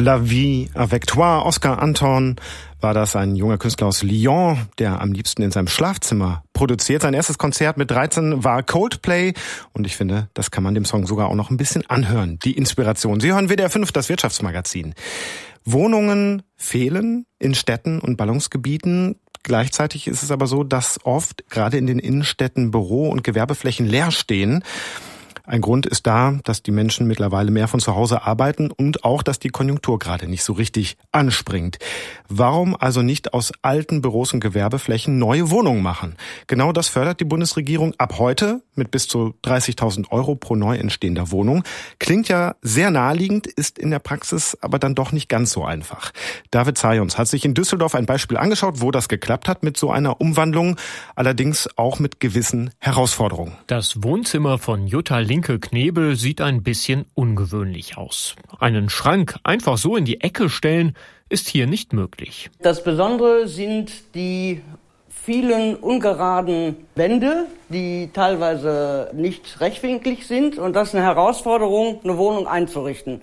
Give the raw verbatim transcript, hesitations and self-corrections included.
La vie avec toi, Oscar Anton, war das, ein junger Künstler aus Lyon, der am liebsten in seinem Schlafzimmer produziert. Sein erstes Konzert mit dreizehn war Coldplay und ich finde, das kann man dem Song sogar auch noch ein bisschen anhören, die Inspiration. Sie hören W D R fünf, das Wirtschaftsmagazin. Wohnungen fehlen in Städten und Ballungsgebieten. Gleichzeitig ist es aber so, dass oft gerade in den Innenstädten Büro- und Gewerbeflächen leer stehen. Ein Grund ist da, dass die Menschen mittlerweile mehr von zu Hause arbeiten und auch, dass die Konjunktur gerade nicht so richtig anspringt. Warum also nicht aus alten Büros und Gewerbeflächen neue Wohnungen machen? Genau das fördert die Bundesregierung ab heute mit bis zu dreißigtausend Euro pro neu entstehender Wohnung. Klingt ja sehr naheliegend, ist in der Praxis aber dann doch nicht ganz so einfach. David Zajons hat sich in Düsseldorf ein Beispiel angeschaut, wo das geklappt hat mit so einer Umwandlung, allerdings auch mit gewissen Herausforderungen. Das Wohnzimmer von Jutta Linke Knebel sieht ein bisschen ungewöhnlich aus. Einen Schrank einfach so in die Ecke stellen, ist hier nicht möglich. Das Besondere sind die vielen ungeraden Wände, die teilweise nicht rechtwinklig sind. Und das ist eine Herausforderung, eine Wohnung einzurichten.